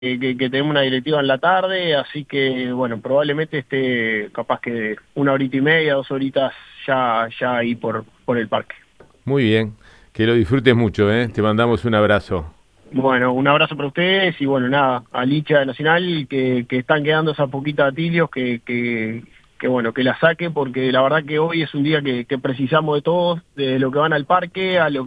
que tenemos una directiva en la tarde, así que bueno, probablemente esté capaz que una horita y media, 2 horitas ya ahí por el parque. Muy bien, que lo disfrutes mucho, ¿eh? Te mandamos un abrazo. Bueno, un abrazo para ustedes y bueno, nada, a Licha de Nacional que están quedando esa poquita de Tilios que bueno, que la saque porque la verdad que hoy es un día que precisamos de todos, de lo que van al parque, a lo